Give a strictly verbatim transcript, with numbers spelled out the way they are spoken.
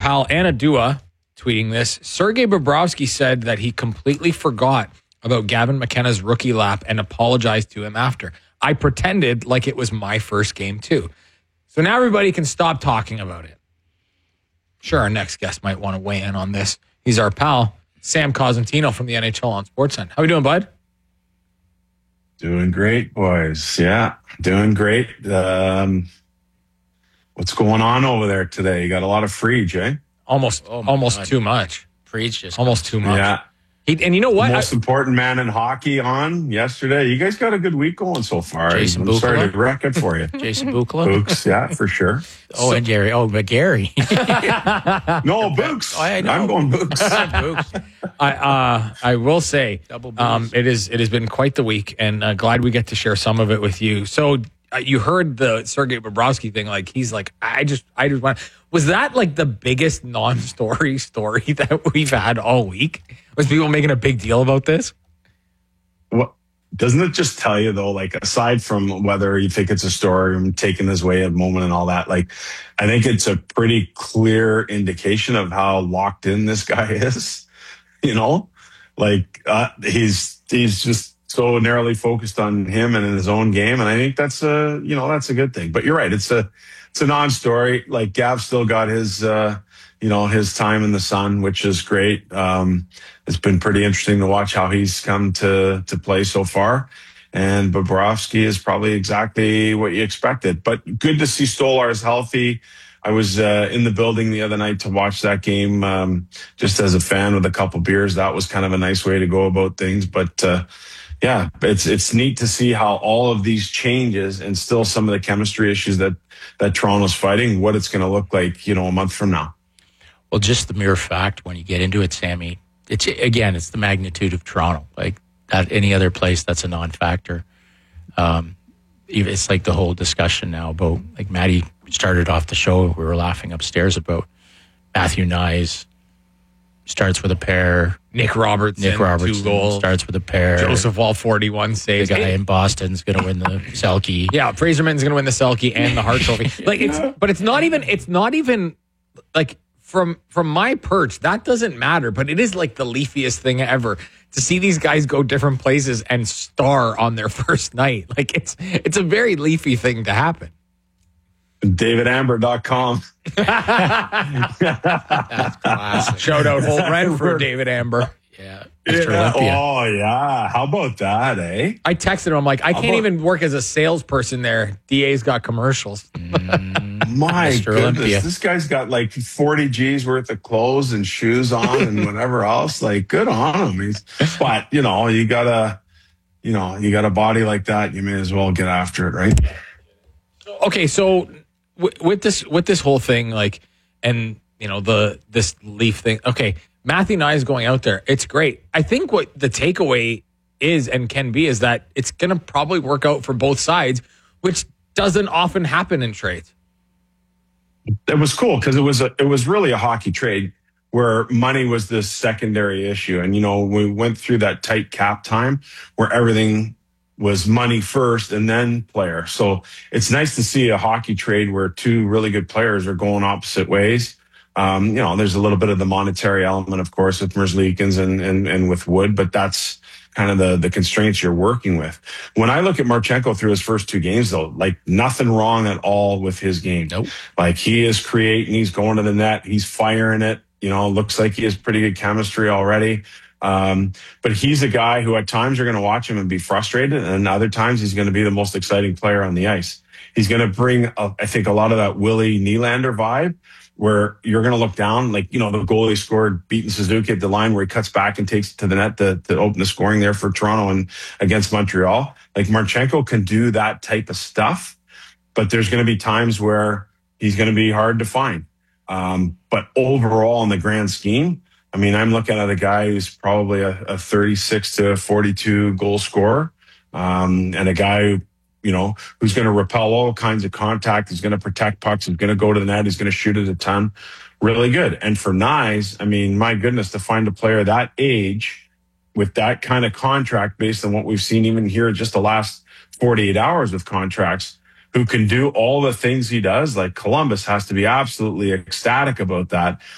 pal Anna Dua tweeting this. Sergei Bobrovsky said that he completely forgot about Gavin McKenna's rookie lap and apologized to him after. I pretended like it was my first game too. So now everybody can stop talking about it. Sure, our next guest might want to weigh in on this. He's our pal, Sam Cosentino from the N H L on Sportsnet. How are we doing, bud? Doing great, boys. Yeah, doing great. Um, what's going on over there today? You got a lot of free, Jay? Almost, oh almost God. too much. Preach just almost too much. Yeah. He, and you know what? Most I, important man in hockey on yesterday. You guys got a good week going so far. Jason I'm Bukala? sorry to wreck it for you. Jason Bukala? Books, yeah, for sure. Oh, so, and Gary. Oh, but Gary. No, Books. Oh, I know. I'm going Books. Books. I uh, I will say, Double um, it is it has been quite the week, and uh, glad we get to share some of it with you. So uh, you heard the Sergei Bobrovsky thing, like he's like, I just I just want. Was that like the biggest non-story story that we've had all week? Was people making a big deal about this? What doesn't it just tell you though? Like aside from whether you think it's a story or taking his way a moment and all that, like I think it's a pretty clear indication of how locked in this guy is. You know, like uh, he's he's just so narrowly focused on him and in his own game, and I think that's a you know that's a good thing. But you're right, it's a it's a non-story. Like Gav still got his uh, you know his time in the sun, which is great. Um, it's been pretty interesting to watch how he's come to to play so far. And Bobrovsky is probably exactly what you expected. But good to see Stolarz healthy. I was uh, in the building the other night to watch that game um, just as a fan with a couple beers. That was kind of a nice way to go about things. But uh, yeah, it's it's neat to see how all of these changes and still some of the chemistry issues that, that Toronto's fighting, what it's going to look like, you know, a month from now. Well, just the mere fact when you get into it, Sammy, it's again, it's the magnitude of Toronto. Like at any other place, that's a non-factor. Um, it's like the whole discussion now about, like Maddie started off the show, we were laughing upstairs about Matthew Nyes starts with a pair. Nick Robertson, Nick Robertson two goals. starts with a pair. Joseph Wall, forty-one saves. The guy Hey. in Boston's going to win the Selke. Yeah, Fraserman's going to win the Selke and the Hart Trophy. Like it's, but it's not even. It's not even like from from my perch. That doesn't matter. But it is like the leafiest thing ever to see these guys go different places and star on their first night. Like it's it's a very leafy thing to happen. David Amber dot com. That's classic. Shout out Holt Renfrew, David Amber. Yeah. Mister Yeah. Olympia. Oh, yeah. How about that, eh? I texted him. I'm like, I can't about- even work as a salesperson there. D A's got commercials. My Mister goodness. Olympia. This guy's got like forty G's worth of clothes and shoes on and whatever else. Like, good on him. He's, but, you know, you got to, you know, you got a body like that. You may as well get after it, right? Okay, so w- with this with this whole thing, like, and you know the this Leaf thing. Okay, Matthew Nyes going out there, it's great. I think what the takeaway is and can be is that it's going to probably work out for both sides, which doesn't often happen in trades. It was cool because it was a, it was really a hockey trade where money was the secondary issue. And, you know, we went through that tight cap time where everything was money first and then player. So it's nice to see a hockey trade where two really good players are going opposite ways. Um, you know, there's a little bit of the monetary element, of course, with Merzlikins and, and, and with Wood, but that's kind of the, the constraints you're working with. When I look at Marchenko through his first two games, though, like nothing wrong at all with his game. Nope. Like he is creating, he's going to the net, he's firing it. You know, looks like he has pretty good chemistry already. Um, but he's a guy who at times you're going to watch him and be frustrated, and other times he's going to be the most exciting player on the ice. He's going to bring, a, I think, a lot of that Willie Nylander vibe, where you're going to look down, like, you know, the goalie scored beating Suzuki at the line where he cuts back and takes it to the net to, to open the scoring there for Toronto and against Montreal. Like Marchenko can do that type of stuff, but there's going to be times where he's going to be hard to find. Um, but overall in the grand scheme, I mean, I'm looking at a guy who's probably a, a thirty-six to forty-two goal scorer, um, and a guy who, you know, who's going to repel all kinds of contact, who's going to protect pucks, who's going to go to the net, who's going to shoot it a ton. Really good. And for Nyes, I mean, my goodness, to find a player that age with that kind of contract based on what we've seen even here just the last forty-eight hours with contracts, who can do all the things he does, like Columbus has to be absolutely ecstatic about that.